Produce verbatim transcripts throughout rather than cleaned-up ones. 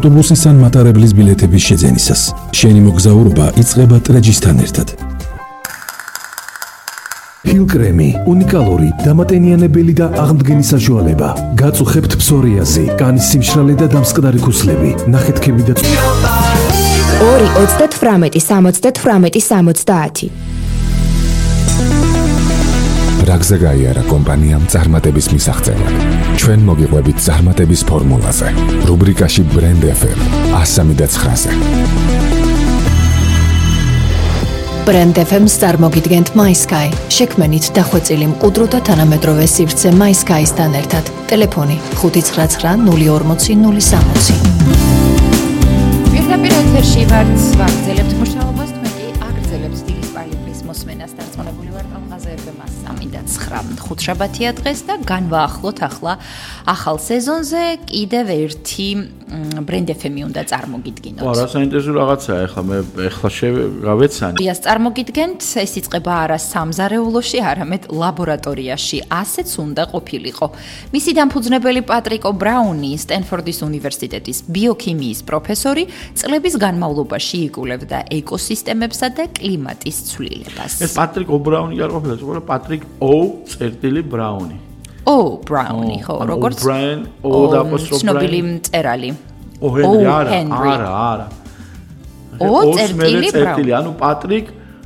ავტობუსის ან მატარებლის ბილეთების შეძენისას. შენი მოგზაურობა იწყება ტრეჯისთან ერთად. ჰილკრემი უნიკალური დამატენიანებელი და აღმდგენი საშუალება. გაწუხებთ ფსორიაზი, კანის სიმშრალე და დამსკდარი ქუსლები, ნახეთქები და ორი ოცდათვრამეტი სამოცდათვრამეტი სამოცდაათი. რაგზე გაიარა კომპანიამ წარმატების მისაღწევად. ჩვენ მოგიყვებით წარმატების ფორმულაზე. რუბრიკაში Brand ეფ ემ one oh three point nine-ზე. Brand ეფ ემ-ს წარმოგიდგენთ MySky. შექმენით დახვეწილი მყუდრო და თანამედროვე სივრცე MySky-სთან ერთად. ტელეფონი ხუთი ცხრა ცხრა ნული ორმოცი ნული სამოცი. პირდაპირ ეთერში ვართ, ვაგრძელებთ მუშაობას, თქვენ კი აგრძელებთ სტილის პალიტრის მოსმენას. დარწმუნებული ვართ, ალღაზე ეფ ემ one oh three point nine ხუთშაბათია დღეს და განვაახლოთ ახლა ახალ სეზონზე კიდევ ერთი Brand ეფ ემი უნდა წარმოგიდგინოთ. ვა, რა საინტერესო რაღაცაა, ახლა მე ახლა შევავეცანი. დიას წარმოგიდგენთ, ეს იწყება არა სამზარეულოში, არამედ ლაბორატორიაში. ასეც უნდა ყოფილიყო. მისი დამფუძნებელი პატრიკ ობრაუნი, სტენფორდის უნივერსიტეტის ბიოქიმიის პროფესორი, წლების განმავლობაში იკვლევდა ეკოსისტემებსა და კლიმატის ცვლილებას. ეს პატრიკ ობრაუნი არ ყოფილა, ზოგადად პატრიკ ო წერტილი ბრაუნი. ო ბრაუნი, ხო, როგორც ბრაინ, ო და აპოსტროფ ცნობილი მწერალი. ო ჰენრი არა, არა, არა. ო წერტილი ბრაუნი. ანუ პატრიკ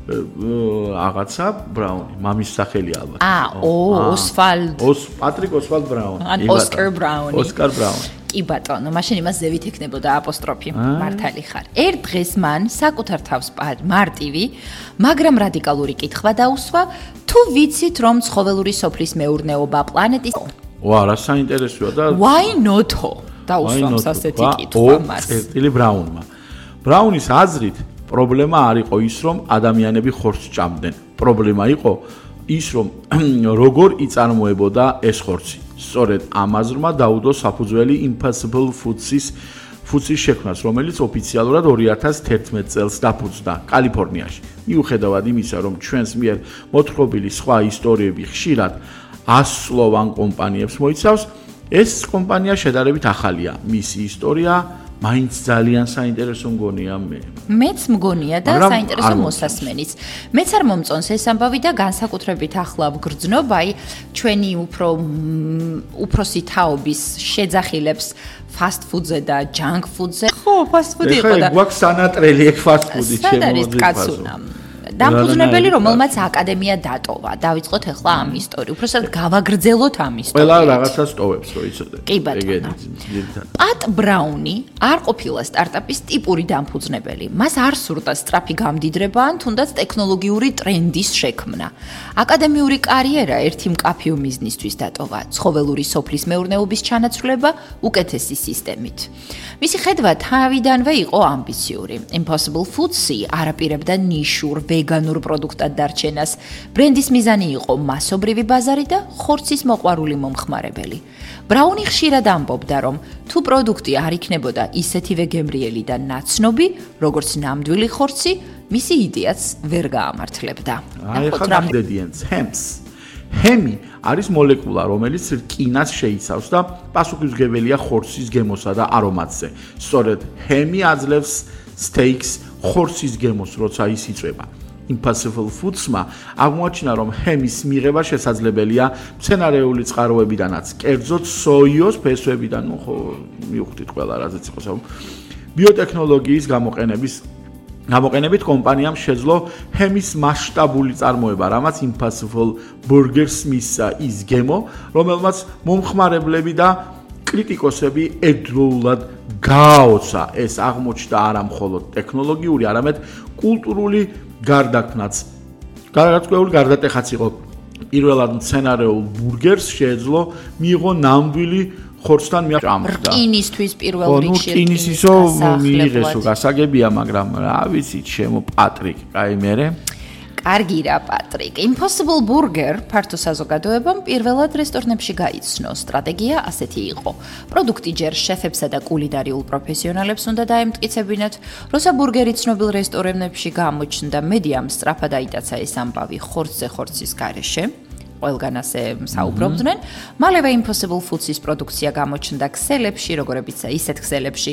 რაღაცა ბრაუნი, მამის სახელი ალბათ. აა, ო ოსვალდ. ოს პატრიკ ოსვალდ ბრაუნი. ან ოსკარ ბრაუნი. ოსკარ ბრაუნი. კი ბატონო, მაშინ იმას ზევით ექნებოდა აპოსტროფი. მართალი ხარ. ერთ დღეს მან საკუთარ თავს მარტივი, მაგრამ რადიკალური კითხვა დაუსვა, თუ ვიცით რომ ცხოველური სოფლის მეურნეობა პლანეტის ვა, რა საინტერესოა და why not-ო დაუსვა ასეთი კითხვა მას. წერტილი ბრაუნმა. ბრაუნის აზრით პრობლემა არ იყო ის, რომ ადამიანები ხორცს ჭამდნენ. პრობლემა იყო ის, რომ როგორ იწარმოებოდა ეს ხორცი. სწორედ ამ აზრმა დაუდო საფუძველი Impossible Foods-ის ფუძის შექმნას, რომელიც ოფიციალურად ორი ათას თერთმეტ წელს დაფუძნდა კალიფორნიაში. მიუხედავად იმისა, რომ ჩვენს მიერ მოთხრობილი სხვა ისტორიები ხშირად ასწლოვან კომპანიებს მოიცავს, ეს კომპანია შედარებით ახალია. მისი ისტორია მაინც ძალიან საინტერესო მგონია მე. მეც მგონია და საინტერესო მოსასმენიც. მეც არ მომწონს ეს ამბავი და განსაკუთრებით ახლა ვგრძნობ, აი ჩვენი უფრო უფროსი თაობის შეძახილებს fast food-ზე და junk food-ზე. ხო, fast food-ი იყო და ეხლა გვაქვს სანატრელი ეგ fast food-ი ჩემო. სად არის კაცუნა? დამფუძნებელი, რომელმაც აკადემია დატოვა. დავიწყოთ ახლა ამ ისტორიით. უბრალოდ გავაგრძელოთ ამ ისტორიით. ყველა რაღაცას ტოვებს, რო იცოდე. კი ბატონო. პატ ბრაუნი არ ყოფილა სტარტაპის ტიპური დამფუძნებელი. მას არ სურდა სწრაფი გამდიდრება ან თუნდაც ტექნოლოგიური ტრენდის შექმნა. აკადემიური კარიერა ერთი მკაფიო მიზნისთვის დატოვა. ცხოველური სოფლის მეურნეობის ჩანაცვლება უკეთესი სისტემით. მისი ხედვა თავიდანვე იყო ამბიციური. Impossible Foods-ი არაპირებდა ნიშურ ვეგანურ პროდუქტად დარჩენას. ბრენდის მიზანი იყო მასობრივი ბაზარი და ხორცის მოყვარული მომხმარებელი. ბრაუნი ხშირად ამბობდა, რომ თუ პროდუქტი არ იქნებოდა ისეთივე გემრიელი და ნაცნობი, როგორც ნამდვილი ხორცი, მისი იდეაც ვერ გაამართლებდა. აი ხა დედიანს ჰემს. ჰემი არის მოლეკულა, რომელიც რკინას შეიცავს და პასუხისმგებელია ხორცის გემოსა და არომატზე. სწორედ ჰემი აძლევს სტეიქს ხორცის გემოს, როცა ის იწვება. Impossible Foods-მა აღმოაჩინა, რომ ჰემის მიღება შესაძლებელია მცენარეული წყაროებიდანაც, კერძოდ სოიოს ფესვებიდან, ნუ ხო მივხვდით ყველა რაზეც იყო საუბარი. ბიოტექნოლოგიის გამოყენების გამოყენებით კომპანიამ შეძლო ჰემის მასშტაბური წარმოება, რამაც Impossible Burgers მისცა ის გემო, რომელმაც მომხმარებლები და კრიტიკოსები ერთდროულად გააოცა. ეს აღმოჩნდა არა მხოლოდ ტექნოლოგიური, არამედ კულტურული გარდაქმნაც. გარდაცვლილი გარდატეხაც იყო. პირველად მცენარეულ ბურგერს შეეძლო მიიღო ნამდვილი ხორცთან მიაჭამდა. რკინისთვის პირველ რიგში. ხო, რკინის ისო მიიღესო, გასაგებია, მაგრამ რა ვიცი, ჩემო პატრიკ, კაი მერე. კარგი რა პატრიკ. Impossible Burger ფართო საზოგადოებამ პირველად რესტორნებში გაიცნო. სტრატეგია ასეთი იყო. პროდუქტი ჯერ შეფებსა და კულინარიულ პროფესიონალებს უნდა დაემტკიცებინათ. როცა ბურგერი ცნობილ რესტორნებში გამოჩნდა, მედიამ სწრაფად აიტაცა ეს ამბავი ხორცზე ხორცის გარეშე. ყველგან ასე საუბრობდნენ. მალევე Impossible Foods-ის პროდუქცია გამოჩნდა ქსელებში, როგორებიცაა ისეთ ქსელებში,